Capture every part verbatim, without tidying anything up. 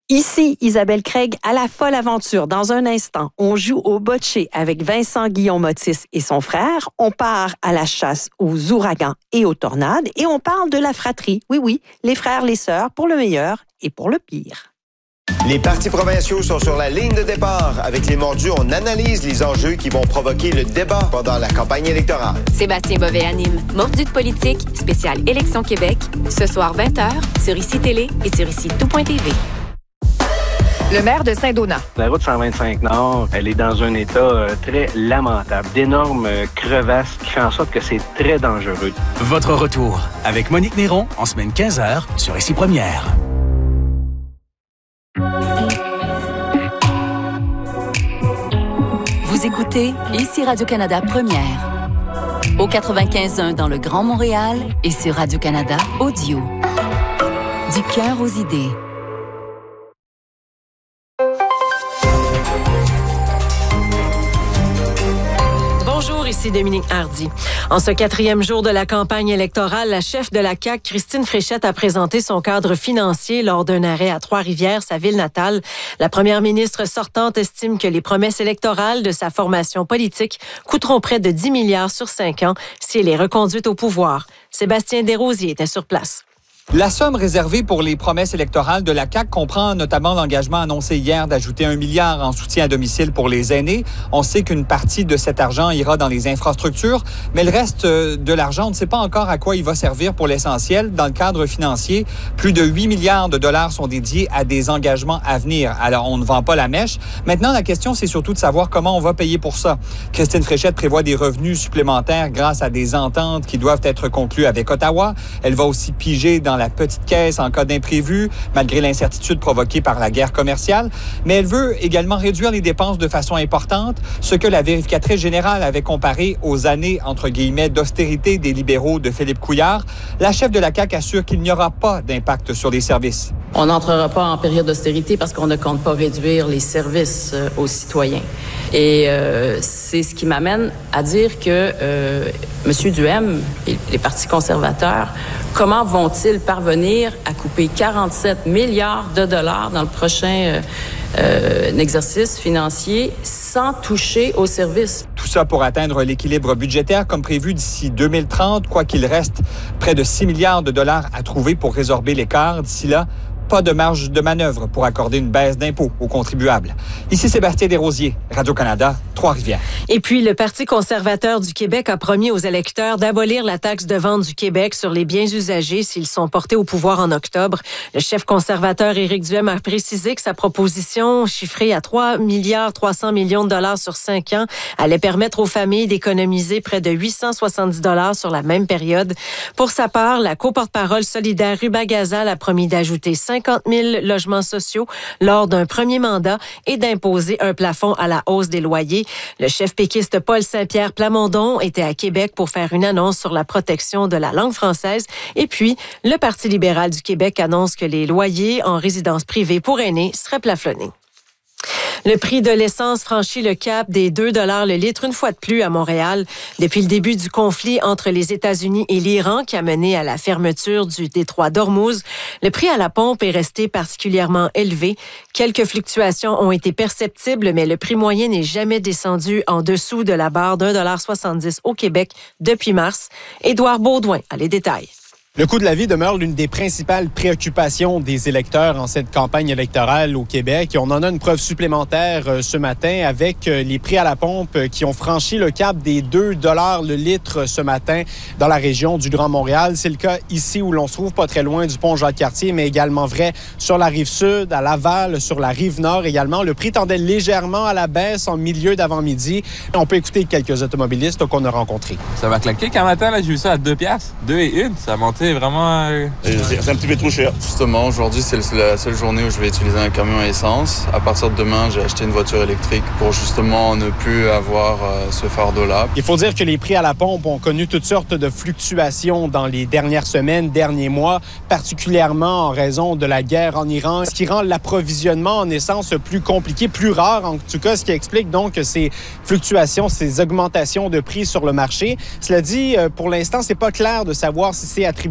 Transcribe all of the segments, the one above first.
Ici, Isabelle Craig à la folle aventure. Dans un instant, on joue au bocce avec Vincent Guillaume-Otis et son frère. On part à la chasse aux ouragans et aux tornades et on parle de la fratrie. Oui, oui, les frères, les sœurs, pour le meilleur et pour le pire. Les partis provinciaux sont sur la ligne de départ. Avec les mordus, on analyse les enjeux qui vont provoquer le débat pendant la campagne électorale. Sébastien Bovet anime Mordus de politique, spécial Élection Québec, ce soir vingt heures, sur Ici Télé et sur ici tout point t v. Le maire de Saint-Donat. La route cent vingt-cinq Nord, elle est dans un état euh, très lamentable. D'énormes euh, crevasses qui font en sorte que c'est très dangereux. Votre retour avec Monique Néron en semaine quinze heures sur Ici Première. Vous écoutez Ici Radio-Canada Première. Au quatre-vingt-quinze point un dans le Grand Montréal et sur Radio-Canada Audio. Du cœur aux idées. Bonjour, ici Dominique Hardy. En ce quatrième jour de la campagne électorale, la chef de la C A Q, Christine Fréchette, a présenté son cadre financier lors d'un arrêt à Trois-Rivières, sa ville natale. La première ministre sortante estime que les promesses électorales de sa formation politique coûteront près de dix milliards sur cinq ans si elle est reconduite au pouvoir. Sébastien Desrosiers était sur place. La somme réservée pour les promesses électorales de la C A Q comprend notamment l'engagement annoncé hier d'ajouter un milliard en soutien à domicile pour les aînés. On sait qu'une partie de cet argent ira dans les infrastructures, mais le reste de l'argent, on ne sait pas encore à quoi il va servir pour l'essentiel. Dans le cadre financier, plus de huit milliards de dollars sont dédiés à des engagements à venir. Alors, on ne vend pas la mèche. Maintenant, la question, c'est surtout de savoir comment on va payer pour ça. Christine Fréchette prévoit des revenus supplémentaires grâce à des ententes qui doivent être conclues avec Ottawa. Elle va aussi piger dans la petite caisse en cas d'imprévu, malgré l'incertitude provoquée par la guerre commerciale. Mais elle veut également réduire les dépenses de façon importante, ce que la vérificatrice générale avait comparé aux années, entre guillemets, d'austérité des libéraux de Philippe Couillard. La chef de la C A Q assure qu'il n'y aura pas d'impact sur les services. On n'entrera pas en période d'austérité parce qu'on ne compte pas réduire les services euh, aux citoyens. Et euh, c'est ce qui m'amène à dire que euh, M. Duhem et les partis conservateurs, comment vont-ils parvenir à couper quarante-sept milliards de dollars dans le prochain euh, euh, exercice financier sans toucher aux services? Tout ça pour atteindre l'équilibre budgétaire comme prévu d'ici deux mille trente, quoi qu'il reste près de six milliards de dollars à trouver pour résorber l'écart. D'ici là, pas de marge de manœuvre pour accorder une baisse d'impôts aux contribuables. Ici Sébastien Desrosiers, Radio-Canada, Trois-Rivières. Et puis, le Parti conservateur du Québec a promis aux électeurs d'abolir la taxe de vente du Québec sur les biens usagés s'ils sont portés au pouvoir en octobre. Le chef conservateur Éric Duhem a précisé que sa proposition, chiffrée à trois milliards trois cents millions de dollars sur cinq ans, allait permettre aux familles d'économiser près de huit cent soixante-dix dollars sur la même période. Pour sa part, la co-porte-parole solidaire Ruba Gazal a promis d'ajouter cinquante mille logements sociaux lors d'un premier mandat et d'imposer un plafond à la hausse des loyers. Le chef péquiste Paul Saint-Pierre Plamondon était à Québec pour faire une annonce sur la protection de la langue française. Et puis, le Parti libéral du Québec annonce que les loyers en résidence privée pour aînés seraient plafonnés. Le prix de l'essence franchit le cap des deux dollars le litre une fois de plus à Montréal. Depuis le début du conflit entre les États-Unis et l'Iran qui a mené à la fermeture du détroit d'Ormuz, le prix à la pompe est resté particulièrement élevé. Quelques fluctuations ont été perceptibles, mais le prix moyen n'est jamais descendu en dessous de la barre d'un dollar soixante-dix au Québec depuis mars. Édouard Baudouin a les détails. Le coût de la vie demeure l'une des principales préoccupations des électeurs en cette campagne électorale au Québec. Et on en a une preuve supplémentaire ce matin avec les prix à la pompe qui ont franchi le cap des deux dollars le litre ce matin dans la région du Grand Montréal. C'est le cas ici où l'on se trouve pas très loin du pont Jacques-Cartier, mais également vrai sur la rive sud, à Laval, sur la rive nord également. Le prix tendait légèrement à la baisse en milieu d'avant-midi. On peut écouter quelques automobilistes qu'on a rencontrés. Ça va claquer qu'un matin, là, j'ai vu ça à deux piastres, deux et une. Ça a monté vraiment... Euh... C'est un petit peu trop cher. Justement, aujourd'hui, c'est la seule journée où je vais utiliser un camion à essence. À partir de demain, j'ai acheté une voiture électrique pour justement ne plus avoir euh, ce fardeau-là. Il faut dire que les prix à la pompe ont connu toutes sortes de fluctuations dans les dernières semaines, derniers mois, particulièrement en raison de la guerre en Iran, ce qui rend l'approvisionnement en essence plus compliqué, plus rare en tout cas, ce qui explique donc ces fluctuations, ces augmentations de prix sur le marché. Cela dit, pour l'instant, c'est pas clair de savoir si c'est attribué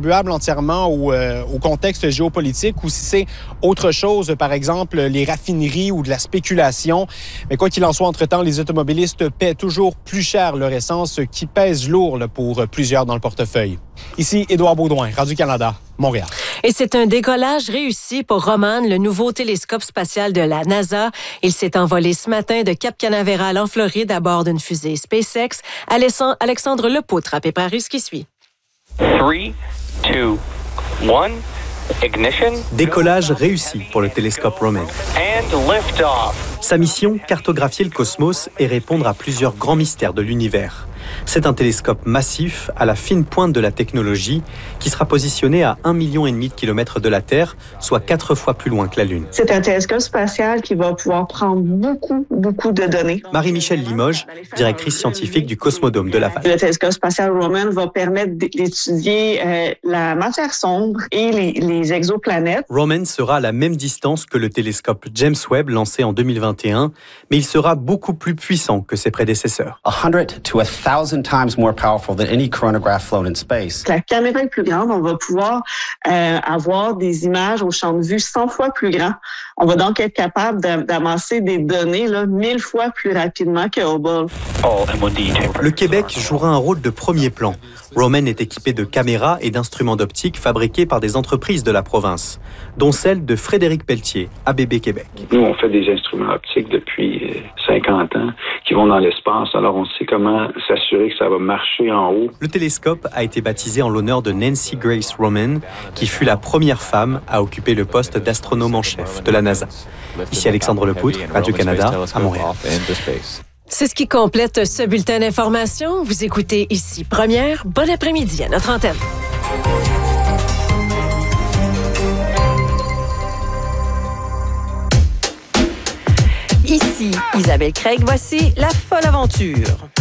attribuable entièrement au, euh, au contexte géopolitique ou si c'est autre chose, par exemple les raffineries ou de la spéculation. Mais quoi qu'il en soit, entre-temps, les automobilistes paient toujours plus cher leur essence, ce qui pèse lourd là, pour plusieurs dans le portefeuille. Ici, Édouard Baudouin, Radio-Canada, Montréal. Et c'est un décollage réussi pour Roman, le nouveau télescope spatial de la NASA. Il s'est envolé ce matin de Cap Canaveral en Floride à bord d'une fusée SpaceX. Alexandre Lepautre a préparé ce qui suit. trois, deux, un, ignition. Décollage réussi pour le télescope Roman. And lift off. Sa mission, cartographier le cosmos et répondre à plusieurs grands mystères de l'univers. C'est un télescope massif à la fine pointe de la technologie qui sera positionné à un million et demi de kilomètres de la Terre, soit quatre fois plus loin que la Lune. C'est un télescope spatial qui va pouvoir prendre beaucoup, beaucoup de données. Marie-Michèle Limoges, directrice scientifique du Cosmodome de Laval. Le télescope spatial Roman va permettre d'étudier euh, la matière sombre et les, les exoplanètes. Roman sera à la même distance que le télescope James Webb lancé en deux mille vingt et un, mais il sera beaucoup plus puissant que ses prédécesseurs. one hundred to one thousand times more powerful than any chronograph flown in space. La caméra est plus grande, on va pouvoir euh, avoir des images au champ de vue cent fois plus grand. On va donc être capable d'amasser des données là, mille fois plus rapidement que Hubble. Le Québec jouera un rôle de premier plan. Roman est équipé de caméras et d'instruments d'optique fabriqués par des entreprises de la province, dont celle de Frédéric Pelletier, A B B Québec. Nous, on fait des instruments optiques depuis cinquante ans qui vont dans l'espace, alors on sait comment s'assurer que ça va marcher en haut. Le télescope a été baptisé en l'honneur de Nancy Grace Roman, qui fut la première femme à occuper le poste d'astronome en chef de la NASA. Ici Alexandre Lepoutre, Radio-Canada, à Montréal. C'est ce qui complète ce bulletin d'information. Vous écoutez ici Première. Bon après-midi à notre antenne. Ici Isabelle Craig, voici La Folle Aventure.